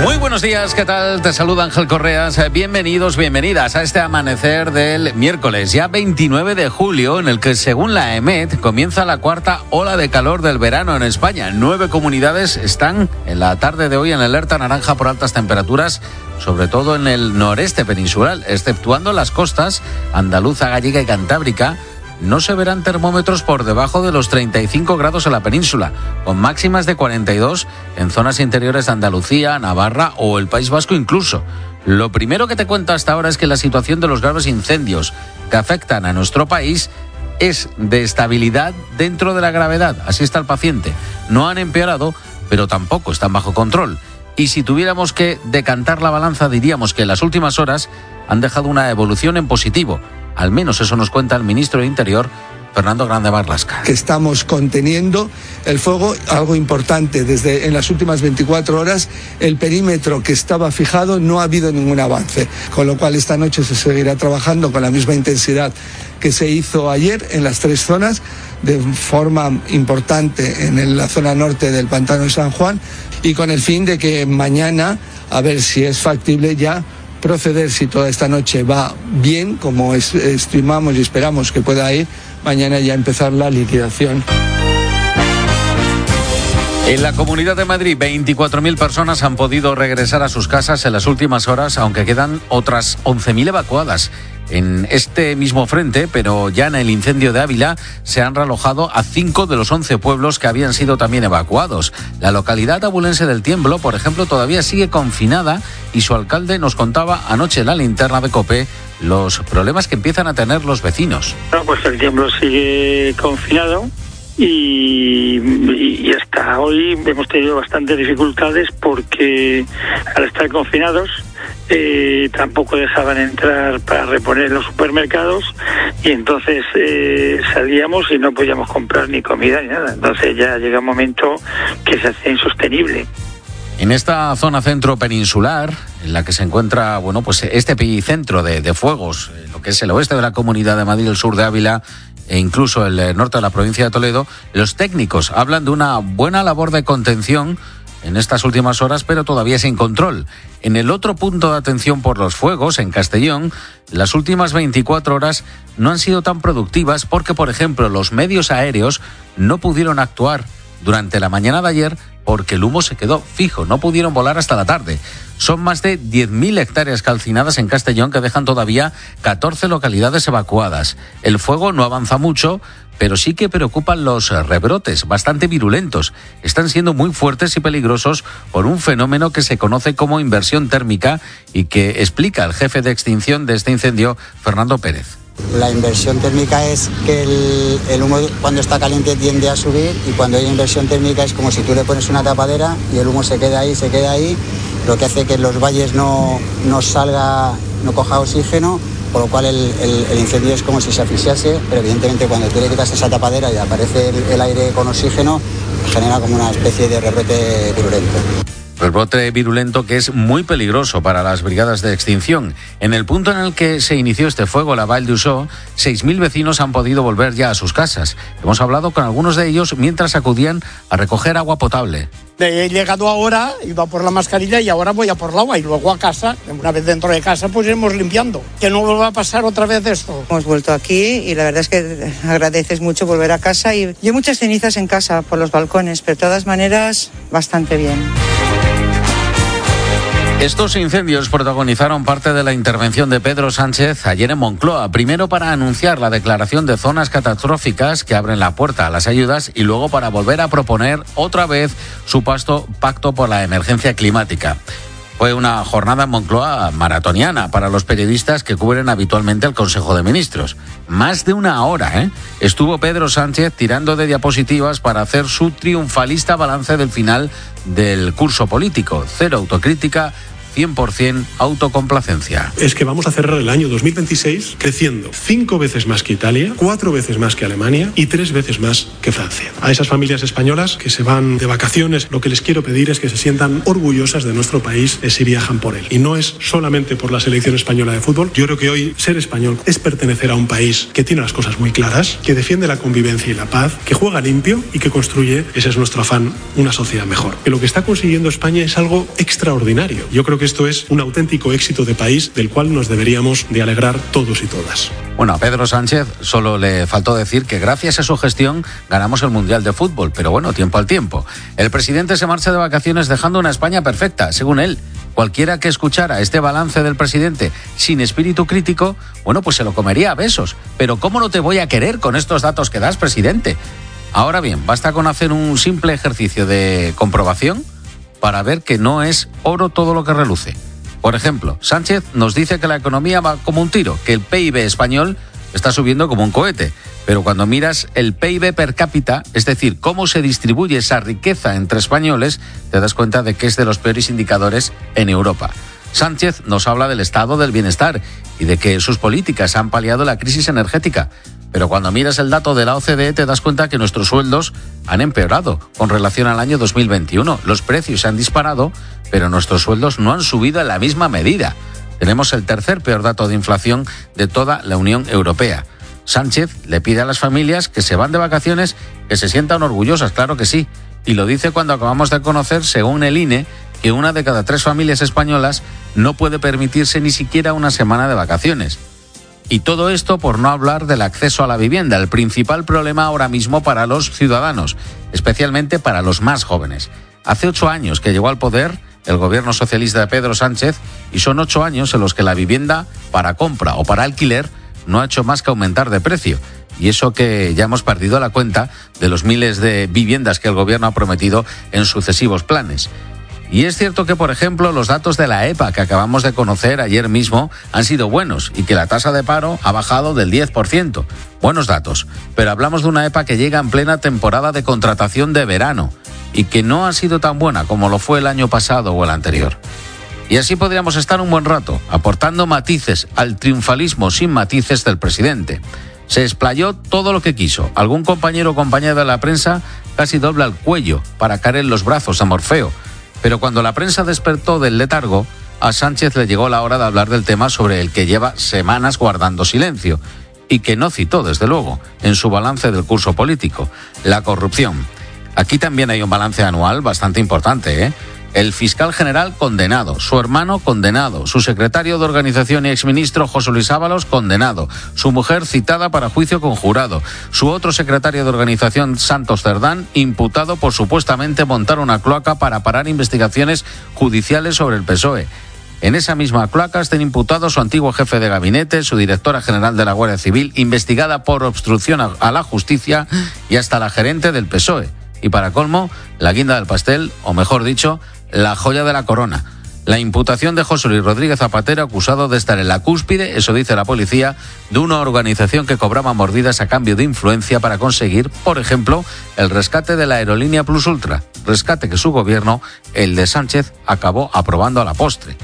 Muy buenos días, ¿qué tal? Te saluda Ángel Correas. Bienvenidos, bienvenidas a este amanecer del miércoles, ya 29 de julio, en el que, según la EMET, comienza la cuarta ola de calor del verano en España. 9 comunidades están en la tarde de hoy en alerta naranja por altas temperaturas, sobre todo en el noreste peninsular, exceptuando las costas andaluza, gallega y cantábrica. No se verán termómetros por debajo de los 35 grados en la península, con máximas de 42 en zonas interiores de Andalucía, Navarra o el País Vasco incluso. Lo primero que te cuento hasta ahora es que la situación de los graves incendios que afectan a nuestro país es de estabilidad dentro de la gravedad. Así está el paciente. No han empeorado, pero tampoco están bajo control. Y si tuviéramos que decantar la balanza, diríamos que en las últimas horas han dejado una evolución en positivo. Al menos eso nos cuenta el ministro de Interior, Fernando Grande Marlaska. Que estamos conteniendo el fuego, algo importante, en las últimas 24 horas el perímetro que estaba fijado no ha habido ningún avance, con lo cual esta noche se seguirá trabajando con la misma intensidad que se hizo ayer en las 3 zonas, de forma importante en la zona norte del Pantano de San Juan, y con el fin de que mañana, a ver si es factible ya proceder, si toda esta noche va bien, como estimamos y esperamos que pueda ir, mañana ya empezar la liquidación. En la Comunidad de Madrid, 24.000 personas han podido regresar a sus casas en las últimas horas, aunque quedan otras 11.000 evacuadas. En este mismo frente, pero ya en el incendio de Ávila, se han realojado a 5 de los 11 pueblos que habían sido también evacuados. La localidad abulense del Tiemblo, por ejemplo, todavía sigue confinada y su alcalde nos contaba anoche en la linterna de COPE los problemas que empiezan a tener los vecinos. Bueno, pues el Tiemblo sigue confinado y hasta hoy hemos tenido bastantes dificultades porque al estar confinados tampoco dejaban entrar para reponer los supermercados y entonces salíamos y no podíamos comprar ni comida ni nada. Entonces ya llega un momento que se hace insostenible. En esta zona centro peninsular, en la que se encuentra, bueno, pues este epicentro de fuegos, lo que es el oeste de la Comunidad de Madrid, el sur de Ávila e incluso el norte de la provincia de Toledo, los técnicos hablan de una buena labor de contención en estas últimas horas, pero todavía sin control. En el otro punto de atención por los fuegos, en Castellón, las últimas 24 horas no han sido tan productivas porque, por ejemplo, los medios aéreos no pudieron actuar durante la mañana de ayer porque el humo se quedó fijo, no pudieron volar hasta la tarde. Son más de 10.000 hectáreas calcinadas en Castellón que dejan todavía 14 localidades evacuadas. El fuego no avanza mucho, pero sí que preocupan los rebrotes, bastante virulentos. Están siendo muy fuertes y peligrosos por un fenómeno que se conoce como inversión térmica y que explica el jefe de extinción de este incendio, Fernando Pérez. La inversión térmica es que el humo cuando está caliente tiende a subir y cuando hay inversión térmica es como si tú le pones una tapadera y el humo se queda ahí, lo que hace que los valles no salga, no coja oxígeno, por lo cual el incendio es como si se asfixiase, pero evidentemente cuando tú le quitas esa tapadera y aparece el aire con oxígeno, genera como una especie de rebrote virulento. Rebrote virulento que es muy peligroso para las brigadas de extinción. En el punto en el que se inició este fuego, la Vall d'Uixó, 6.000 vecinos han podido volver ya a sus casas. Hemos hablado con algunos de ellos mientras acudían a recoger agua potable. He llegado ahora, he ido a por la mascarilla y ahora voy a por el agua y luego a casa. Una vez dentro de casa pues iremos limpiando. Que no vuelva a pasar otra vez esto. Hemos vuelto aquí y la verdad es que agradeces mucho volver a casa y hay muchas cenizas en casa por los balcones, pero de todas maneras bastante bien. Estos incendios protagonizaron parte de la intervención de Pedro Sánchez ayer en Moncloa, primero para anunciar la declaración de zonas catastróficas que abren la puerta a las ayudas y luego para volver a proponer otra vez su pacto por la emergencia climática. Fue una jornada en Moncloa maratoniana para los periodistas que cubren habitualmente el Consejo de Ministros. Más de una hora, estuvo Pedro Sánchez tirando de diapositivas para hacer su triunfalista balance del final del curso político. Cero autocrítica, 100% autocomplacencia. Es que vamos a cerrar el año 2026 creciendo 5 veces más que Italia, 4 veces más que Alemania y 3 veces más que Francia. A esas familias españolas que se van de vacaciones, lo que les quiero pedir es que se sientan orgullosas de nuestro país si viajan por él. Y no es solamente por la selección española de fútbol. Yo creo que hoy ser español es pertenecer a un país que tiene las cosas muy claras, que defiende la convivencia y la paz, que juega limpio y que construye, ese es nuestro afán, una sociedad mejor. Que lo que está consiguiendo España es algo extraordinario. Yo creo que esto es un auténtico éxito de país del cual nos deberíamos de alegrar todos y todas. Bueno, a Pedro Sánchez solo le faltó decir que gracias a su gestión ganamos el Mundial de Fútbol, pero bueno, tiempo al tiempo. El presidente se marcha de vacaciones dejando una España perfecta, según él. Cualquiera que escuchara este balance del presidente sin espíritu crítico, bueno, pues se lo comería a besos. Pero ¿cómo no te voy a querer con estos datos que das, presidente? Ahora bien, basta con hacer un simple ejercicio de comprobación para ver que no es oro todo lo que reluce. Por ejemplo, Sánchez nos dice que la economía va como un tiro, que el PIB español está subiendo como un cohete. Pero cuando miras el PIB per cápita, es decir, cómo se distribuye esa riqueza entre españoles, te das cuenta de que es de los peores indicadores en Europa. Sánchez nos habla del estado del bienestar y de que sus políticas han paliado la crisis energética. Pero cuando miras el dato de la OCDE te das cuenta que nuestros sueldos han empeorado con relación al año 2021. Los precios se han disparado, pero nuestros sueldos no han subido en la misma medida. Tenemos el tercer peor dato de inflación de toda la Unión Europea. Sánchez le pide a las familias que se van de vacaciones que se sientan orgullosas, claro que sí. Y lo dice cuando acabamos de conocer, según el INE, que 1 de cada 3 familias españolas no puede permitirse ni siquiera una semana de vacaciones. Y todo esto por no hablar del acceso a la vivienda, el principal problema ahora mismo para los ciudadanos, especialmente para los más jóvenes. Hace 8 años que llegó al poder el gobierno socialista de Pedro Sánchez y son 8 años en los que la vivienda para compra o para alquiler no ha hecho más que aumentar de precio. Y eso que ya hemos perdido la cuenta de los miles de viviendas que el gobierno ha prometido en sucesivos planes. Y es cierto que, por ejemplo, los datos de la EPA que acabamos de conocer ayer mismo han sido buenos y que la tasa de paro ha bajado del 10%. Buenos datos. Pero hablamos de una EPA que llega en plena temporada de contratación de verano y que no ha sido tan buena como lo fue el año pasado o el anterior. Y así podríamos estar un buen rato, aportando matices al triunfalismo sin matices del presidente. Se explayó todo lo que quiso. Algún compañero o compañera de la prensa casi dobla el cuello para caer en los brazos a Morfeo. Pero cuando la prensa despertó del letargo, a Sánchez le llegó la hora de hablar del tema sobre el que lleva semanas guardando silencio y que no citó, desde luego, en su balance del curso político: la corrupción. Aquí también hay un balance anual bastante importante, ¿eh? El fiscal general condenado, su hermano condenado, su secretario de organización y exministro José Luis Ábalos condenado, su mujer citada para juicio con jurado, su otro secretario de organización Santos Cerdán imputado por supuestamente montar una cloaca para parar investigaciones judiciales sobre el PSOE. En esa misma cloaca están imputados su antiguo jefe de gabinete, su directora general de la Guardia Civil, investigada por obstrucción a la justicia, y hasta la gerente del PSOE. Y para colmo, la guinda del pastel, o mejor dicho, la joya de la corona: la imputación de José Luis Rodríguez Zapatero, acusado de estar en la cúspide, eso dice la policía, de una organización que cobraba mordidas a cambio de influencia para conseguir, por ejemplo, el rescate de la aerolínea Plus Ultra, rescate que su gobierno, el de Sánchez, acabó aprobando a la postre.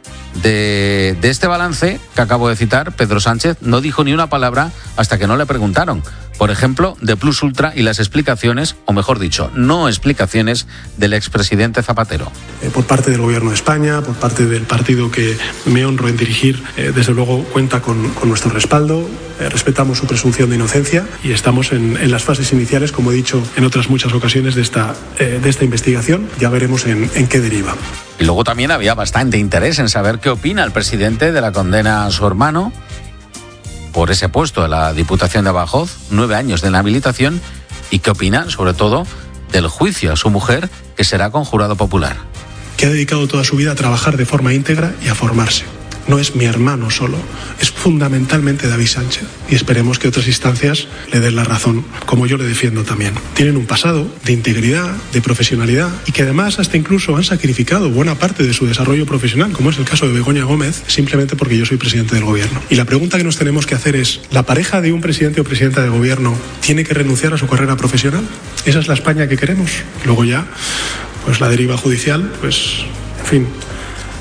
De este balance que acabo de citar, Pedro Sánchez no dijo ni una palabra hasta que no le preguntaron, por ejemplo, de Plus Ultra y las explicaciones, o mejor dicho, no explicaciones, del expresidente Zapatero. Por parte del Gobierno de España, por parte del partido que me honro en dirigir, desde luego cuenta con nuestro respaldo, respetamos su presunción de inocencia y estamos en las fases iniciales, como he dicho en otras muchas ocasiones, de esta investigación. Ya veremos en qué deriva. Y luego también había bastante interés en saber qué opina el presidente de la condena a su hermano por ese puesto de la Diputación de Badajoz, 9 años de inhabilitación, y qué opina, sobre todo, del juicio a su mujer, que será con jurado popular. Que ha dedicado toda su vida a trabajar de forma íntegra y a formarse. No es mi hermano solo, es fundamentalmente David Sánchez. Y esperemos que otras instancias le den la razón, como yo le defiendo también. Tienen un pasado de integridad, de profesionalidad, y que además hasta incluso han sacrificado buena parte de su desarrollo profesional, como es el caso de Begoña Gómez, simplemente porque yo soy presidente del gobierno. Y la pregunta que nos tenemos que hacer es: ¿la pareja de un presidente o presidenta de gobierno tiene que renunciar a su carrera profesional? ¿Esa es la España que queremos? Luego ya, pues la deriva judicial, pues, en fin,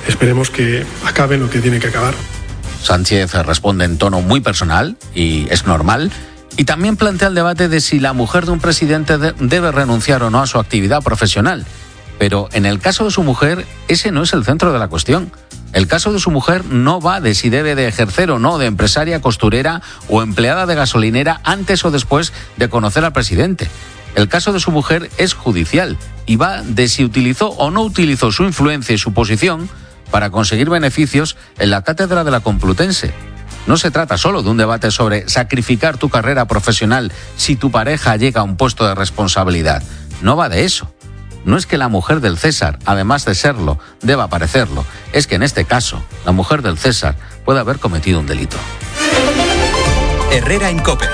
esperemos que acabe lo que tiene que acabar. Sánchez responde en tono muy personal, y es normal, y también plantea el debate de si la mujer de un presidente debe renunciar o no a su actividad profesional. Pero en el caso de su mujer, ese no es el centro de la cuestión. El caso de su mujer no va de si debe de ejercer o no de empresaria, costurera o empleada de gasolinera antes o después de conocer al presidente. El caso de su mujer es judicial y va de si utilizó o no utilizó su influencia y su posición para conseguir beneficios en la cátedra de la Complutense. No se trata solo de un debate sobre sacrificar tu carrera profesional si tu pareja llega a un puesto de responsabilidad. No va de eso. No es que la mujer del César, además de serlo, deba parecerlo. Es que en este caso, la mujer del César puede haber cometido un delito. Herrera en COPE.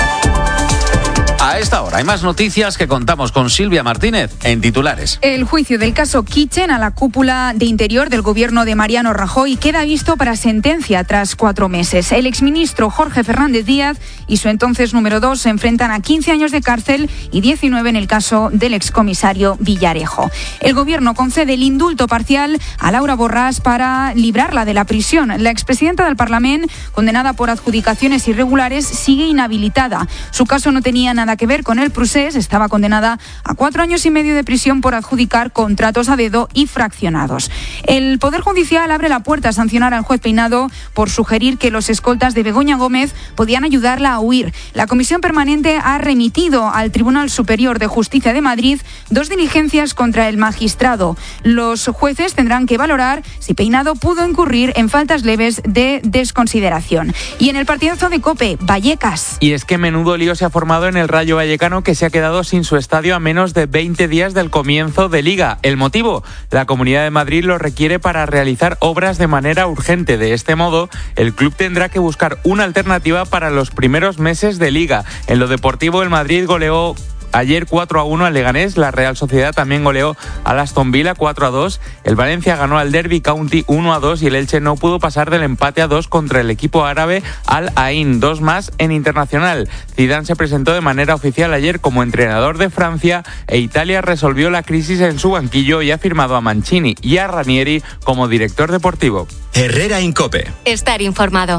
A esta hora hay más noticias que contamos con Silvia Martínez en titulares. El juicio del caso Kitchen a la cúpula de Interior del gobierno de Mariano Rajoy queda visto para sentencia tras 4 meses. El exministro Jorge Fernández Díaz y su entonces número 2 se enfrentan a 15 años de cárcel y 19 en el caso del excomisario Villarejo. El gobierno concede el indulto parcial a Laura Borràs para librarla de la prisión. La expresidenta del Parlamento, condenada por adjudicaciones irregulares, sigue inhabilitada. Su caso no tenía nada que ver con el procés, estaba condenada a 4 años y medio de prisión por adjudicar contratos a dedo y fraccionados. El Poder Judicial abre la puerta a sancionar al juez Peinado por sugerir que los escoltas de Begoña Gómez podían ayudarla a huir. La Comisión Permanente ha remitido al Tribunal Superior de Justicia de Madrid 2 diligencias contra el magistrado. Los jueces tendrán que valorar si Peinado pudo incurrir en faltas leves de desconsideración. Y en el partidazo de COPE, Vallecas. Y es que menudo lío se ha formado en el Rayo Vallecano, que se ha quedado sin su estadio a menos de 20 días del comienzo de Liga. ¿El motivo? La Comunidad de Madrid lo requiere para realizar obras de manera urgente. De este modo, el club tendrá que buscar una alternativa para los primeros meses de Liga. En lo deportivo, el Madrid goleó ayer 4-1 al Leganés, la Real Sociedad también goleó al Aston Villa 4-2, el Valencia ganó al Derby County 1-2 y el Elche no pudo pasar del empate a 2 contra el equipo árabe Al Ain. 2 más en internacional. Zidane se presentó de manera oficial ayer como entrenador de Francia e Italia resolvió la crisis en su banquillo y ha firmado a Mancini y a Ranieri como director deportivo. Herrera en COPE. Estar informado.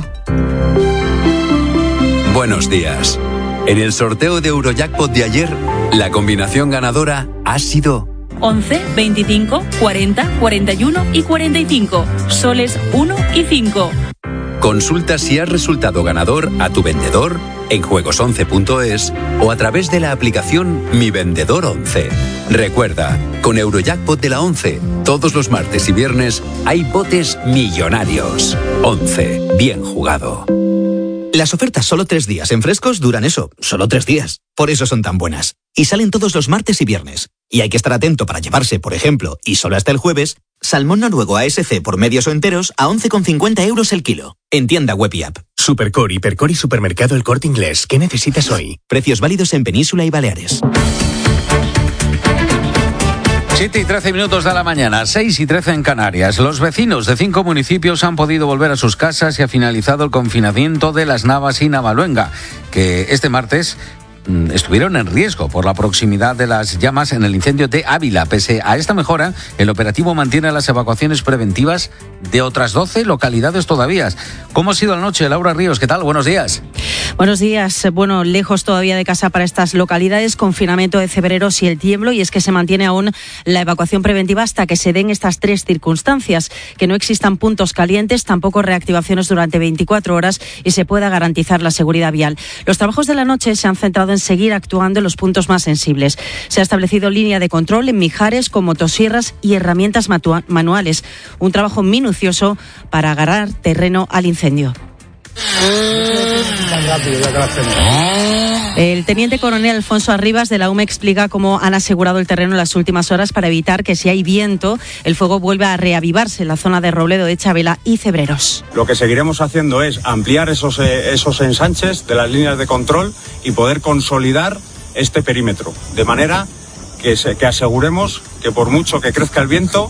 Buenos días. En el sorteo de Eurojackpot de ayer, la combinación ganadora ha sido 11, 25, 40, 41 y 45. Soles 1 y 5. Consulta si has resultado ganador a tu vendedor en juegos11.es o a través de la aplicación Mi Vendedor 11. Recuerda, con Eurojackpot de la 11, todos los martes y viernes hay botes millonarios. 11. Bien jugado. Las ofertas solo 3 días en Frescos duran eso, solo 3 días. Por eso son tan buenas. Y salen todos los martes y viernes. Y hay que estar atento para llevarse, por ejemplo, y solo hasta el jueves, salmón noruego ASC por medios o enteros a 11,50 € el kilo. En tienda web y app. Supercore, Hipercore y Supermercado El Corte Inglés. ¿Qué necesitas hoy? Precios válidos en Península y Baleares. 7 y 13 minutos de la mañana, 6 y 13 en Canarias. Los vecinos de 5 municipios han podido volver a sus casas y ha finalizado el confinamiento de Las Navas y Navaluenga, que este martes estuvieron en riesgo por la proximidad de las llamas en el incendio de Ávila. Pese a esta mejora, el operativo mantiene las evacuaciones preventivas de otras 12 localidades todavía. ¿Cómo ha sido la noche? Laura Ríos, ¿qué tal? Buenos días. Buenos días. Bueno, lejos todavía de casa para estas localidades, confinamiento de cebreros y el tiemblo, y es que se mantiene aún la evacuación preventiva hasta que se den estas 3 circunstancias, que no existan puntos calientes, tampoco reactivaciones durante 24 horas y se pueda garantizar la seguridad vial. Los trabajos de la noche se han centrado en seguir actuando en los puntos más sensibles. Se ha establecido línea de control en Mijares con motosierras y herramientas manuales. Un trabajo minucioso para agarrar terreno al incendio. El teniente coronel Alfonso Arribas de la UME explica cómo han asegurado el terreno en las últimas horas para evitar que, si hay viento, el fuego vuelva a reavivarse en la zona de Robledo de Chavela y Cebreros. Lo que seguiremos haciendo es ampliar esos ensanches de las líneas de control y poder consolidar este perímetro, de manera que aseguremos que por mucho que crezca el viento,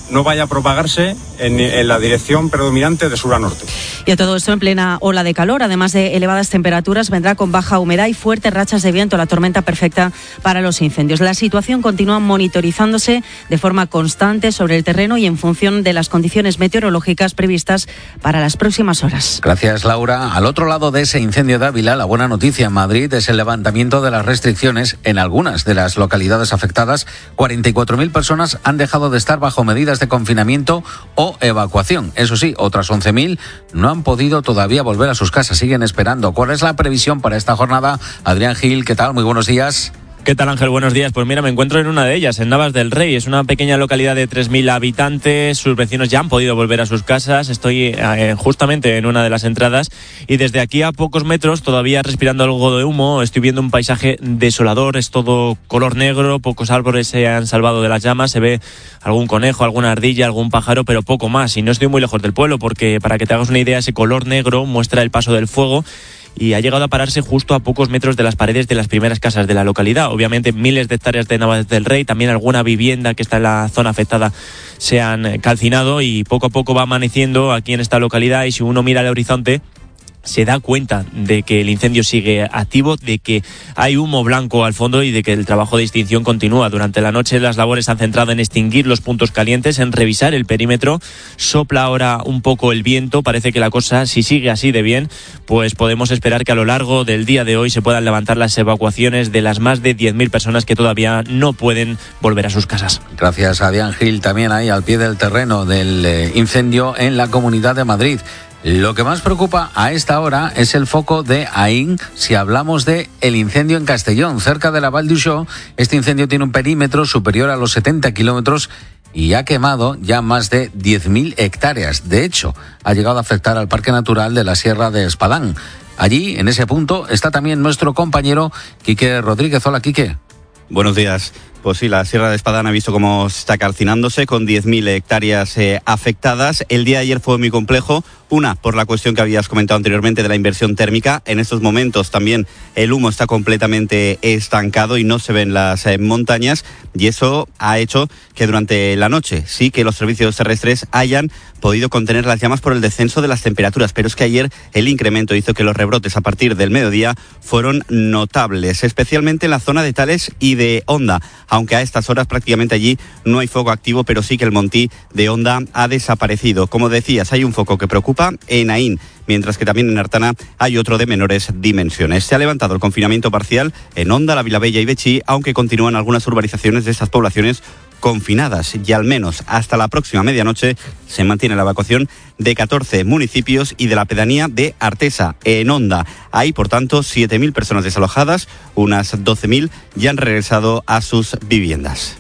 no vaya a propagarse en la dirección predominante de sur a norte. Y a todo esto en plena ola de calor, además de elevadas temperaturas, vendrá con baja humedad y fuertes rachas de viento, la tormenta perfecta para los incendios. La situación continúa monitorizándose de forma constante sobre el terreno y en función de las condiciones meteorológicas previstas para las próximas horas. Gracias, Laura. Al otro lado de ese incendio de Ávila, la buena noticia en Madrid es el levantamiento de las restricciones en algunas de las localidades afectadas. 44.000 personas han dejado de estar bajo medidas de confinamiento o evacuación. Eso sí, otras 11.000 no han podido todavía volver a sus casas, siguen esperando. ¿Cuál es la previsión para esta jornada? Adrián Gil, ¿qué tal? Muy buenos días. ¿Qué tal, Ángel? Buenos días. Pues mira, me encuentro en una de ellas, en Navas del Rey. Es una pequeña localidad de 3.000 habitantes. Sus vecinos ya han podido volver a sus casas. Estoy justamente en una de las entradas y desde aquí a pocos metros, todavía respirando algo de humo, estoy viendo un paisaje desolador. Es todo color negro, pocos árboles se han salvado de las llamas. Se ve algún conejo, alguna ardilla, algún pájaro, pero poco más. Y no estoy muy lejos del pueblo porque, para que te hagas una idea, ese color negro muestra el paso del fuego y ha llegado a pararse justo a pocos metros de las paredes de las primeras casas de la localidad. Obviamente miles de hectáreas de Navas del Rey, también alguna vivienda que está en la zona afectada se han calcinado y poco a poco va amaneciendo aquí en esta localidad y si uno mira al horizonte se da cuenta de que el incendio sigue activo, de que hay humo blanco al fondo y de que el trabajo de extinción continúa. Durante la noche las labores se han centrado en extinguir los puntos calientes, en revisar el perímetro. Sopla ahora un poco el viento, parece que la cosa, si sigue así de bien, pues podemos esperar que a lo largo del día de hoy se puedan levantar las evacuaciones de las más de 10.000 personas que todavía no pueden volver a sus casas. Gracias a Adrián Gil, también ahí al pie del terreno del incendio en la Comunidad de Madrid. Lo que más preocupa a esta hora es el foco de Aín, si hablamos de el incendio en Castellón, cerca de la Val d'Uixó. Este incendio tiene un perímetro superior a los 70 kilómetros y ha quemado ya más de 10.000 hectáreas. De hecho, ha llegado a afectar al Parque Natural de la Sierra de Espadán. Allí, en ese punto, está también nuestro compañero Quique Rodríguez. Hola, Quique. Buenos días. Pues sí, la Sierra de Espadán ha visto cómo está calcinándose con 10.000 hectáreas afectadas. El día de ayer fue muy complejo. Una, por la cuestión que habías comentado anteriormente de la inversión térmica. En estos momentos también el humo está completamente estancado y no se ven las montañas. Y eso ha hecho que durante la noche sí que los servicios terrestres hayan podido contener las llamas por el descenso de las temperaturas. Pero es que ayer el incremento hizo que los rebrotes a partir del mediodía fueron notables, especialmente en la zona de Tales y de Honda. Aunque a estas horas prácticamente allí no hay fuego activo, pero sí que el Montí de Honda ha desaparecido. Como decías, hay un foco que preocupa en Aín, mientras que también en Artana hay otro de menores dimensiones. Se ha levantado el confinamiento parcial en Honda, La Vilavella y Betxí, aunque continúan algunas urbanizaciones de estas poblaciones confinadas y al menos hasta la próxima medianoche se mantiene la evacuación de 14 municipios y de la pedanía de Artesa, en Honda. Hay, por tanto, 7.000 personas desalojadas, unas 12.000 ya han regresado a sus viviendas.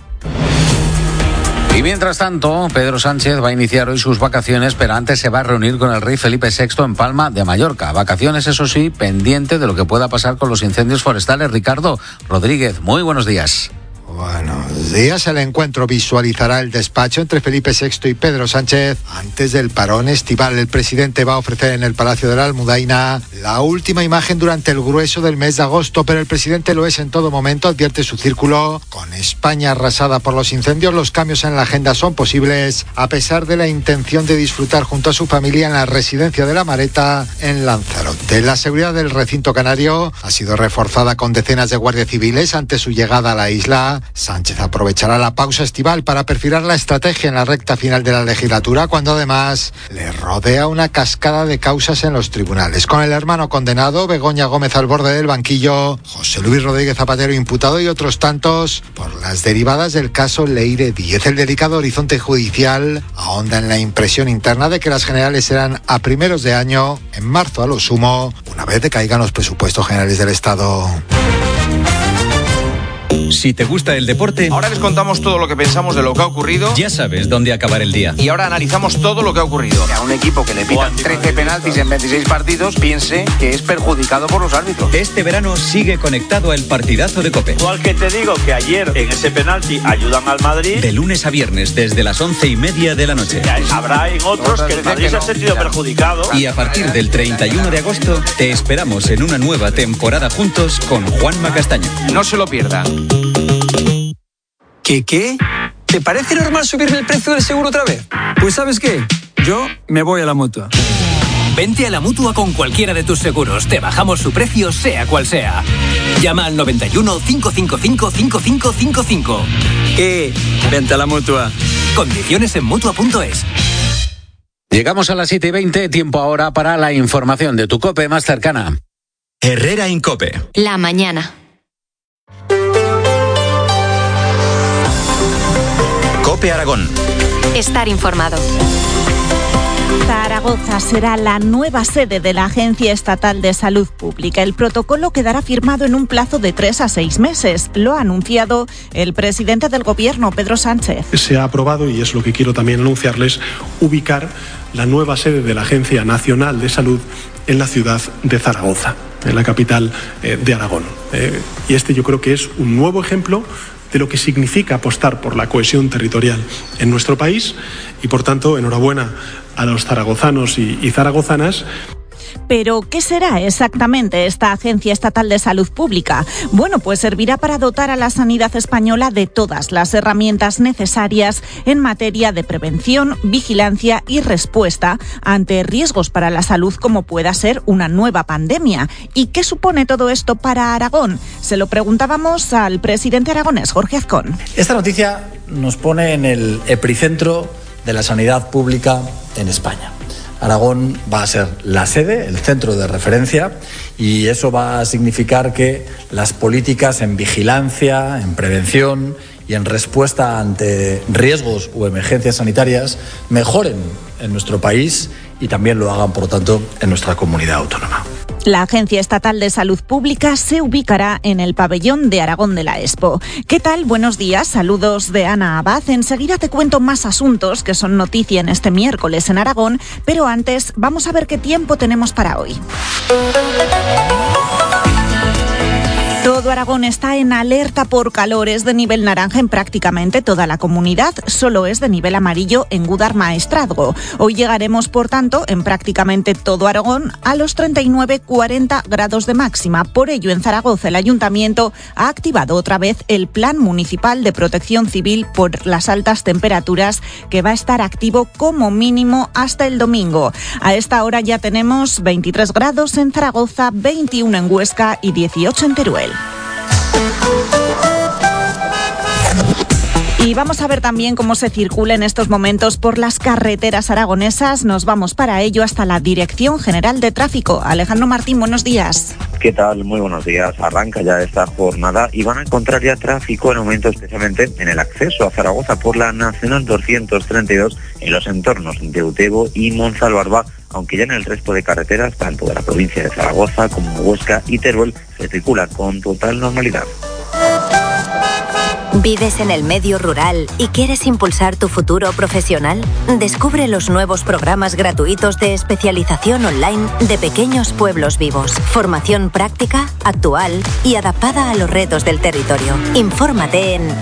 Y mientras tanto, Pedro Sánchez va a iniciar hoy sus vacaciones, pero antes se va a reunir con el rey Felipe VI en Palma de Mallorca. Vacaciones, eso sí, pendiente de lo que pueda pasar con los incendios forestales. Ricardo Rodríguez, muy buenos días. Buenos días. El encuentro visualizará el despacho entre Felipe VI y Pedro Sánchez antes del parón estival. El presidente va a ofrecer en el Palacio de la Almudaina la última imagen durante el grueso del mes de agosto, pero el presidente lo es en todo momento, advierte su círculo. Con España arrasada por los incendios, los cambios en la agenda son posibles, a pesar de la intención de disfrutar junto a su familia en la residencia de La Mareta, en Lanzarote. La seguridad del recinto canario ha sido reforzada con decenas de guardias civiles ante su llegada a la isla. Sánchez aprovechará la pausa estival para perfilar la estrategia en la recta final de la legislatura, cuando además le rodea una cascada de causas en los tribunales. Con el hermano condenado, Begoña Gómez al borde del banquillo, José Luis Rodríguez Zapatero imputado y otros tantos por las derivadas del caso Leire Díez. El delicado horizonte judicial ahonda en la impresión interna de que las generales serán a primeros de año, en marzo a lo sumo, una vez decaigan los presupuestos generales del Estado. Si te gusta el deporte, ahora les contamos todo lo que pensamos de lo que ha ocurrido. Ya sabes dónde acabar el día. Y ahora analizamos todo lo que ha ocurrido. A un equipo que le pitan 13 penaltis en 26 partidos piense que es perjudicado por los árbitros. Este verano sigue conectado al partidazo de COPE. Igual que te digo que ayer en ese penalti ayudan al Madrid. De lunes a viernes desde las 11:30 de la noche. Habrá en otros que el Madrid se ha sentido perjudicado. Y a partir del 31 de agosto te esperamos en una nueva temporada juntos con Juanma Castaño. No se lo pierdan. ¿Qué? ¿Te parece normal subirle el precio del seguro otra vez? Pues ¿sabes qué? Yo me voy a la Mutua. Vente a la Mutua con cualquiera de tus seguros. Te bajamos su precio, sea cual sea. Llama al 91 555 5555. Vente a la Mutua. Condiciones en Mutua.es. Llegamos a las 7:20, tiempo ahora para la información de tu COPE más cercana. Herrera Incope. La mañana. COPE Aragón. Estar informado. Zaragoza será la nueva sede de la Agencia Estatal de Salud Pública. El protocolo quedará firmado en un plazo de 3 a 6 meses. Lo ha anunciado el presidente del Gobierno, Pedro Sánchez. Se ha aprobado, y es lo que quiero también anunciarles, ubicar la nueva sede de la Agencia Nacional de Salud en la ciudad de Zaragoza, en la capital de Aragón. Y yo creo que es un nuevo ejemplo de lo que significa apostar por la cohesión territorial en nuestro país y, por tanto, enhorabuena a los zaragozanos y zaragozanas. Pero, ¿qué será exactamente esta Agencia Estatal de Salud Pública? Bueno, pues servirá para dotar a la sanidad española de todas las herramientas necesarias en materia de prevención, vigilancia y respuesta ante riesgos para la salud como pueda ser una nueva pandemia. ¿Y qué supone todo esto para Aragón? Se lo preguntábamos al presidente aragonés, Jorge Azcón. Esta noticia nos pone en el epicentro de la sanidad pública en España. Aragón va a ser la sede, el centro de referencia, y eso va a significar que las políticas en vigilancia, en prevención y en respuesta ante riesgos o emergencias sanitarias mejoren en nuestro país y también lo hagan, por lo tanto, en nuestra comunidad autónoma. La Agencia Estatal de Salud Pública se ubicará en el pabellón de Aragón de la Expo. ¿Qué tal? Buenos días, saludos de Ana Abad. Enseguida te cuento más asuntos que son noticia en este miércoles en Aragón, pero antes vamos a ver qué tiempo tenemos para hoy. Todo Aragón está en alerta por calor. Es de nivel naranja en prácticamente toda la comunidad. Solo es de nivel amarillo en Gúdar-Maestrazgo. Hoy llegaremos, por tanto, en prácticamente todo Aragón a los 39-40 grados de máxima. Por ello, en Zaragoza, el Ayuntamiento ha activado otra vez el Plan Municipal de Protección Civil por las altas temperaturas, que va a estar activo como mínimo hasta el domingo. A esta hora ya tenemos 23 grados en Zaragoza, 21 en Huesca y 18 en Teruel. Y vamos a ver también cómo se circula en estos momentos por las carreteras aragonesas. Nos vamos para ello hasta la Dirección General de Tráfico. Alejandro Martín, buenos días. ¿Qué tal? Muy buenos días. Arranca ya esta jornada y van a encontrar ya tráfico en aumento, especialmente en el acceso a Zaragoza por la Nacional 232 en los entornos de Utebo y Monsalvarba, aunque ya en el resto de carreteras, tanto de la provincia de Zaragoza como Huesca y Teruel, se circula con total normalidad. ¿Vives en el medio rural y quieres impulsar tu futuro profesional? Descubre los nuevos programas gratuitos de especialización online de Pequeños Pueblos Vivos. Formación práctica, actual y adaptada a los retos del territorio. Infórmate en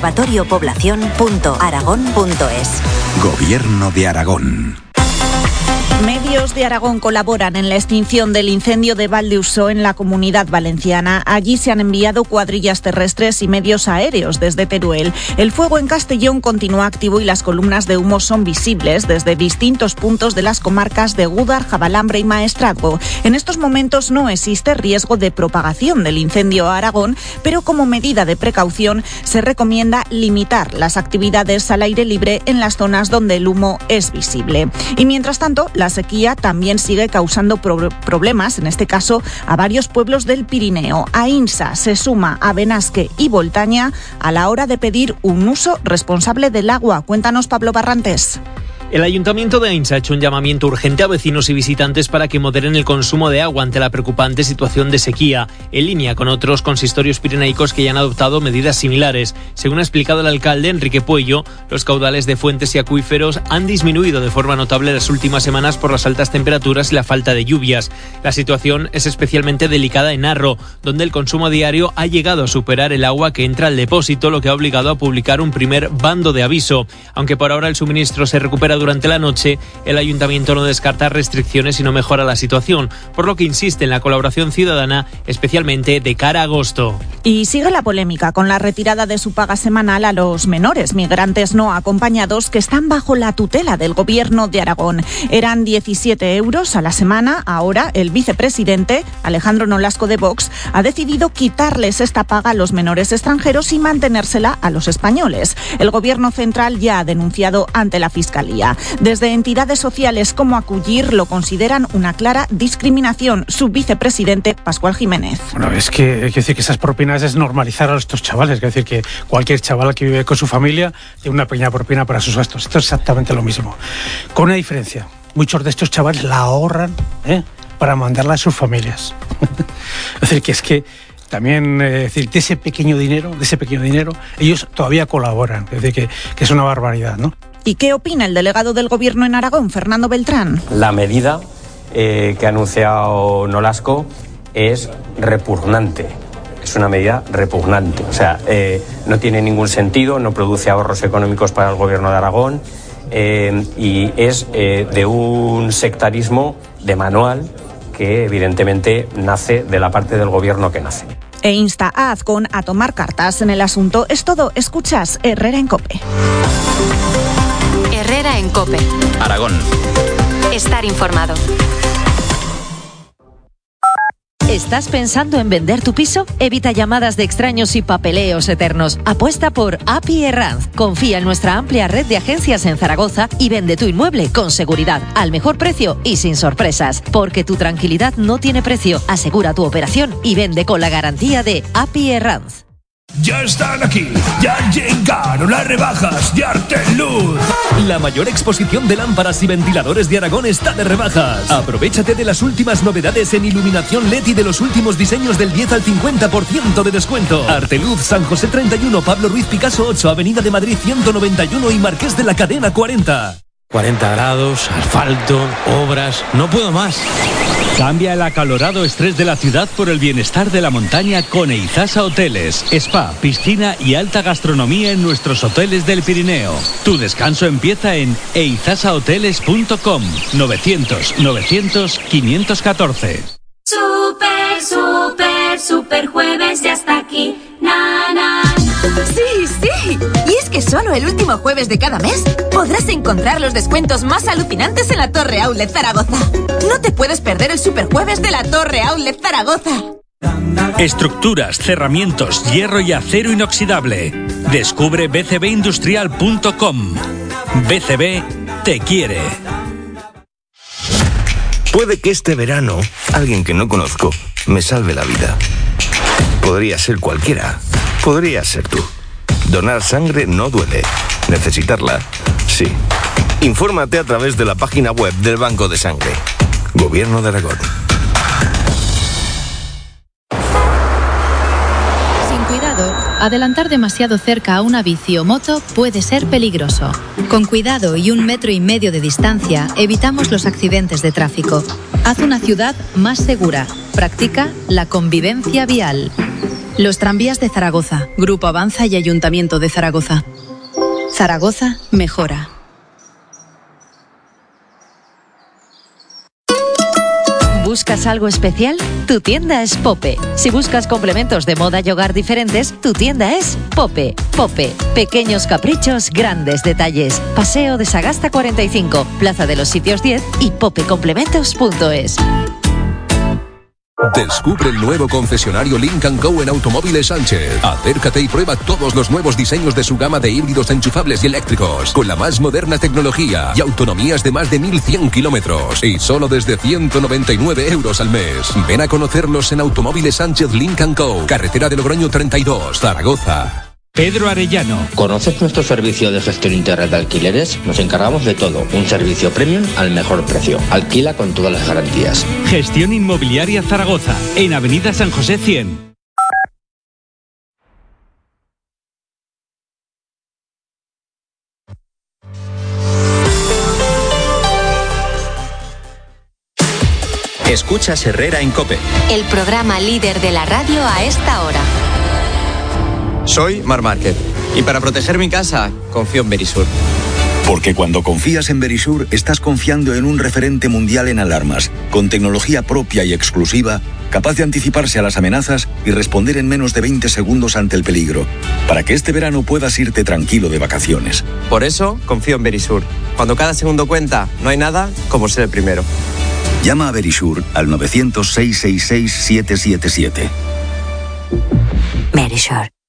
observatoriopoblacion.aragón.es. Gobierno de Aragón. Medios de Aragón colaboran en la extinción del incendio de Valdeusó en la Comunidad Valenciana. Allí se han enviado cuadrillas terrestres y medios aéreos desde Teruel. El fuego en Castellón continúa activo y las columnas de humo son visibles desde distintos puntos de las comarcas de Gúdar, Javalambre y Maestrazgo. En estos momentos no existe riesgo de propagación del incendio a Aragón, pero como medida de precaución se recomienda limitar las actividades al aire libre en las zonas donde el humo es visible. Y mientras tanto, la sequía también sigue causando problemas, en este caso a varios pueblos del Pirineo. Aínsa se suma a Benasque y Voltaña a la hora de pedir un uso responsable del agua. Cuéntanos, Pablo Barrantes. El Ayuntamiento de Aínsa ha hecho un llamamiento urgente a vecinos y visitantes para que moderen el consumo de agua ante la preocupante situación de sequía, en línea con otros consistorios pirenaicos que ya han adoptado medidas similares. Según ha explicado el alcalde Enrique Puello, los caudales de fuentes y acuíferos han disminuido de forma notable las últimas semanas por las altas temperaturas y la falta de lluvias. La situación es especialmente delicada en Arro, donde el consumo diario ha llegado a superar el agua que entra al depósito, lo que ha obligado a publicar un primer bando de aviso. Aunque por ahora el suministro se recupera durante la noche, el ayuntamiento no descarta restricciones y no mejora la situación, por lo que insiste en la colaboración ciudadana, especialmente de cara a agosto. Y sigue la polémica con la retirada de su paga semanal a los menores migrantes no acompañados que están bajo la tutela del Gobierno de Aragón. Eran 17 euros a la semana. Ahora el vicepresidente, Alejandro Nolasco de Vox, ha decidido quitarles esta paga a los menores extranjeros y mantenérsela a los españoles. El Gobierno central ya ha denunciado ante la Fiscalía. Desde entidades sociales como Acullir lo consideran una clara discriminación. Su vicepresidente, Pascual Jiménez. Bueno, es que hay que decir que esas propinas es normalizar a estos chavales. Es decir, que cualquier chaval que vive con su familia tiene una pequeña propina para sus gastos. Esto es exactamente lo mismo. Con una diferencia. Muchos de estos chavales la ahorran para mandarla a sus familias. Es decir, que también de ese pequeño dinero, ellos todavía colaboran. Es decir, que es una barbaridad, ¿no? ¿Y qué opina el delegado del Gobierno en Aragón, Fernando Beltrán? La medida que ha anunciado Nolasco es repugnante. Es una medida repugnante. O sea, no tiene ningún sentido, no produce ahorros económicos para el Gobierno de Aragón y es de un sectarismo de manual que evidentemente nace de la parte del Gobierno que nace. E insta a Azcón a tomar cartas en el asunto. Es todo. Escuchas Herrera en COPE. Herrera en COPE. Aragón. Estar informado. ¿Estás pensando en vender tu piso? Evita llamadas de extraños y papeleos eternos. Apuesta por API Herranz. Confía en nuestra amplia red de agencias en Zaragoza y vende tu inmueble con seguridad, al mejor precio y sin sorpresas. Porque tu tranquilidad no tiene precio. Asegura tu operación y vende con la garantía de API Herranz. Ya están aquí, ya llegaron las rebajas de Arteluz. La mayor exposición de lámparas y ventiladores de Aragón está de rebajas. Aprovéchate de las últimas novedades en iluminación LED y de los últimos diseños del 10 al 50% de descuento. Arteluz, San José 31, Pablo Ruiz Picasso 8, Avenida de Madrid 191 y Marqués de la Cadena 40. 40 grados, asfalto, obras, no puedo más. Cambia el acalorado estrés de la ciudad por el bienestar de la montaña con Eizasa Hoteles. Spa, piscina y alta gastronomía en nuestros hoteles del Pirineo. Tu descanso empieza en eizasahoteles.com. 900-900-514. Super jueves ya está aquí. Sí, sí. Y es que solo el último jueves de cada mes podrás encontrar los descuentos más alucinantes en la Torre Outlet Zaragoza. No te puedes perder el Superjueves de la Torre Outlet Zaragoza. Estructuras, cerramientos, hierro y acero inoxidable. Descubre bcbindustrial.com. BCB te quiere. Puede que este verano alguien que no conozco me salve la vida. Podría ser cualquiera. Podría ser tú. Donar sangre no duele. Necesitarla, sí. Infórmate a través de la página web del Banco de Sangre. Gobierno de Aragón. Sin cuidado, adelantar demasiado cerca a una bici o moto puede ser peligroso. Con cuidado y 1,5 metros de distancia, evitamos los accidentes de tráfico. Haz una ciudad más segura. Practica la convivencia vial. Los tranvías de Zaragoza, Grupo Avanza y Ayuntamiento de Zaragoza. Zaragoza mejora. ¿Buscas algo especial? Tu tienda es Pope. Si buscas complementos de moda y hogar diferentes, tu tienda es Pope. Pope. Pequeños caprichos, grandes detalles. Paseo de Sagasta 45, Plaza de los Sitios 10 y popecomplementos.es. Descubre el nuevo concesionario Lynk & Co en Automóviles Sánchez. Acércate y prueba todos los nuevos diseños de su gama de híbridos enchufables y eléctricos, con la más moderna tecnología y autonomías de más de 1.100 kilómetros. Y solo desde 199 euros al mes. Ven a conocerlos en Automóviles Sánchez Lynk & Co, carretera de Logroño 32, Zaragoza. Pedro Arellano. ¿Conoces nuestro servicio de gestión integral de alquileres? Nos encargamos de todo. Un servicio premium al mejor precio. Alquila con todas las garantías. Gestión Inmobiliaria Zaragoza, en Avenida San José 100. Escuchas Herrera en COPE. El programa líder de la radio a esta hora. Soy Mar Márquez y para proteger mi casa confío en Verisur. Porque cuando confías en Verisure, estás confiando en un referente mundial en alarmas, con tecnología propia y exclusiva, capaz de anticiparse a las amenazas y responder en menos de 20 segundos ante el peligro, para que este verano puedas irte tranquilo de vacaciones. Por eso, confío en Verisure. Cuando cada segundo cuenta, no hay nada como ser el primero. Llama a Verisure al 900-666-777. Verisure.